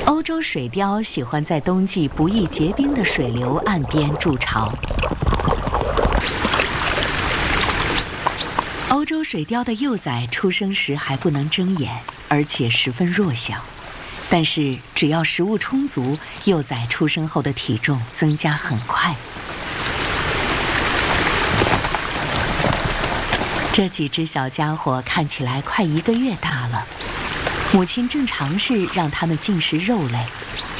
欧洲水貂喜欢在冬季不易结冰的水流岸边筑巢。欧洲水貂的幼崽出生时还不能睁眼，而且十分弱小，但是只要食物充足，幼崽出生后的体重增加很快。这几只小家伙看起来快1个月大了，母亲正尝试让它们进食肉类，